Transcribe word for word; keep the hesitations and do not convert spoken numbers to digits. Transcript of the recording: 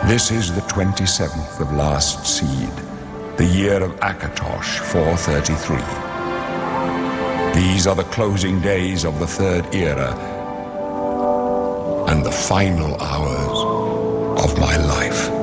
This is the twenty-seventh of last seed, the year of Akatosh four thirty-three. These are the closing days of the third era and the final hours of my life.